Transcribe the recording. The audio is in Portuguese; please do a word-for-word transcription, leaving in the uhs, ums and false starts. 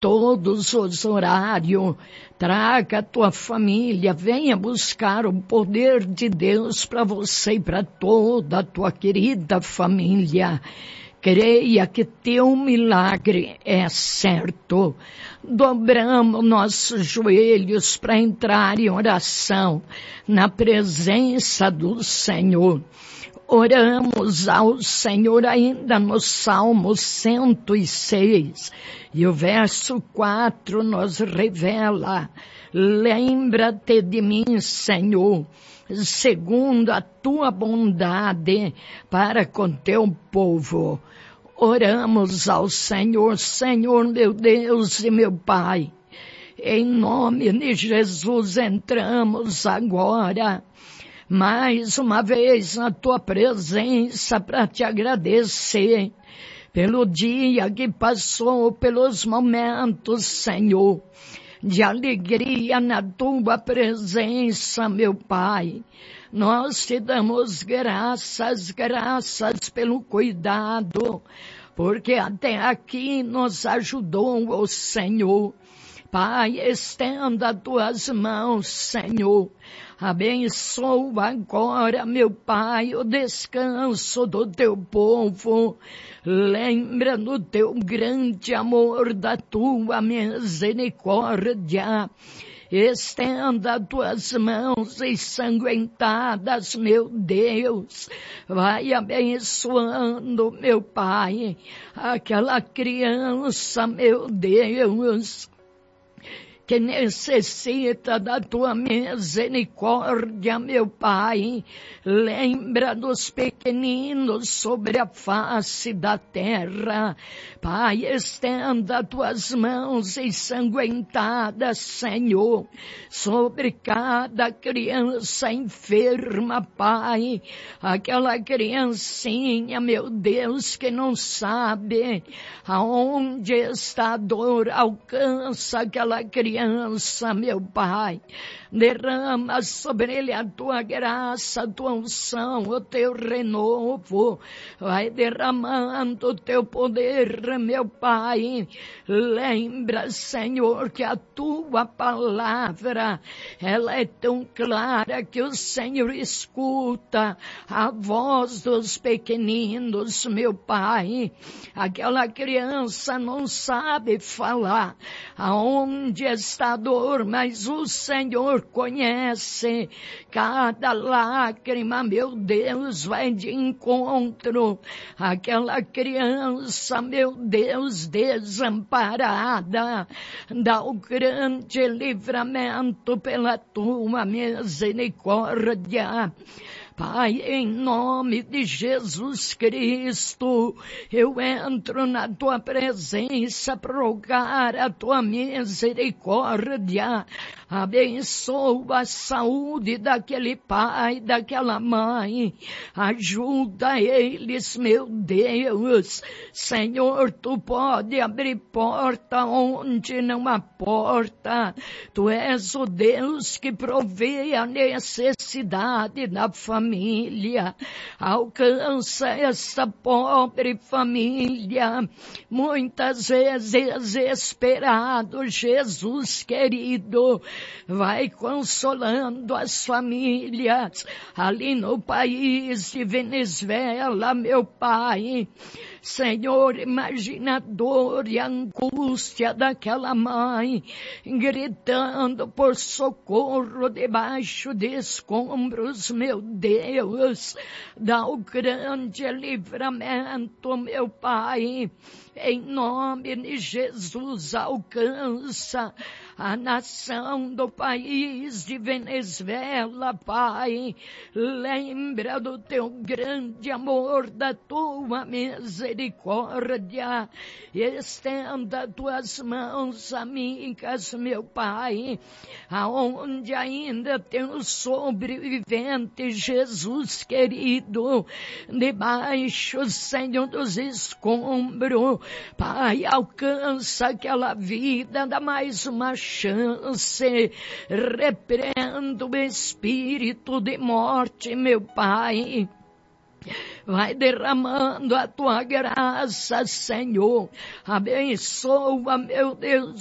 todos os horários. Traga a tua família, venha buscar o poder de Deus para você e para toda a tua querida família. Creia que teu milagre é certo. Dobramos nossos joelhos para entrar em oração na presença do Senhor. Oramos ao Senhor ainda no Salmo cento e seis, e o verso quatro nos revela: lembra-te de mim, Senhor, segundo a tua bondade para com teu povo. Oramos ao Senhor, Senhor meu Deus e meu Pai, em nome de Jesus entramos agora mais uma vez na tua presença para te agradecer pelo dia que passou, pelos momentos, Senhor, de alegria na tua presença, meu Pai. Nós te damos graças, graças pelo cuidado, porque até aqui nos ajudou o Senhor. Pai, estenda as tuas mãos, Senhor. Abençoa agora, meu Pai, o descanso do teu povo. Lembra do teu grande amor, da tua misericórdia. Estenda as tuas mãos ensanguentadas, meu Deus. Vai abençoando, meu Pai, aquela criança, meu Deus, que necessita da tua misericórdia, meu Pai. Lembra dos pequeninos sobre a face da terra. Pai, estenda as tuas mãos ensanguentadas, Senhor, sobre cada criança enferma, Pai. Aquela criancinha, meu Deus, que não sabe aonde está a dor, alcança aquela criança, meu Pai. Derrama sobre ele a tua graça, a tua unção, o teu renovo. Vai derramando o teu poder, meu Pai. Lembra, Senhor, que a tua palavra, ela é tão clara que o Senhor escuta a voz dos pequeninos, meu Pai. Aquela criança não sabe falar aonde está a dor, mas o Senhor conhece cada lágrima, meu Deus, vai de encontro àquela criança, meu Deus, desamparada. Dá o grande livramento pela tua misericórdia. Pai, em nome de Jesus Cristo, eu entro na tua presença para rogar a tua misericórdia. Abençoa a saúde daquele pai, daquela mãe. Ajuda eles, meu Deus. Senhor, tu pode abrir porta onde não há porta. Tu és o Deus que provê a necessidade da família. Alcança essa pobre família, muitas vezes desesperado, Jesus querido. Vai consolando as famílias ali no país de Venezuela, meu Pai. Senhor, imagina a dor e a angústia daquela mãe, gritando por socorro debaixo de escombros, meu Deus. Dá o grande livramento, meu Pai. Em nome de Jesus, alcança a nação do país de Venezuela, Pai. Lembra do teu grande amor, da tua misericórdia. Estenda tuas mãos amigas, meu Pai, aonde ainda tem o sobrevivente, Jesus querido, debaixo, Senhor, dos escombros. Pai, alcança aquela vida, dá mais uma chance. Repreendo o espírito de morte, meu Pai. Vai derramando a tua graça, Senhor. Abençoa, meu Deus